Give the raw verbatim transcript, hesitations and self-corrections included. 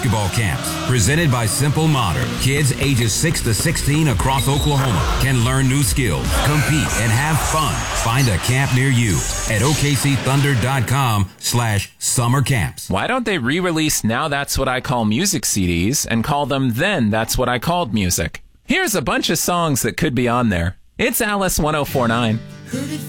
basketball camps presented by Simple Modern. Kids ages six to sixteen across Oklahoma can learn new skills, compete, and have fun. Find a camp near you at O K C Thunder dot com slash summer camps. Why don't they re-release Now That's What I Call Music C Ds and call them Then That's What I Called Music? Here's a bunch of songs that could be on there. It's Alice one oh four nine.